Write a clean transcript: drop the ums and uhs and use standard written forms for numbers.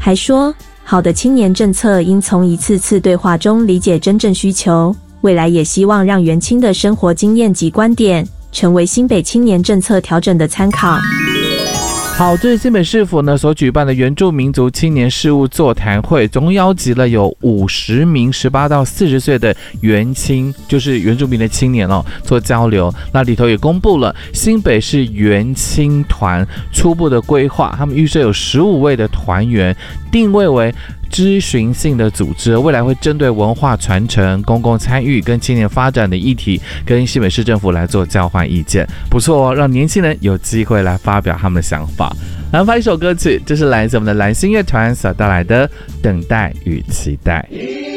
还说，好的青年政策应从一次次对话中理解真正需求，未来也希望让元青的生活经验及观点成为新北青年政策调整的参考。 好，这是新北市府呢所举办的原住民族青年事务座谈会，总共邀集了有50名18到40岁的原青，就是原住民的青年做交流。那里头也公布了新北市原青团初步的规划，他们预设有15位的团员，定位为咨询性的组织，未来会针对文化传承、公共参与跟青年发展的议题，跟新北市政府来做交换意见。不错让年轻人有机会来发表他们的想法。来发一首歌曲，这是来自我们的蓝星乐团所带来的《等待与期待》。